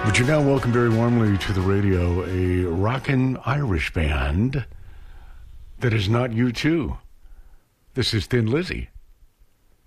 But you're now welcome very warmly to the radio, a rockin' Irish band that is not U2. This is Thin Lizzy.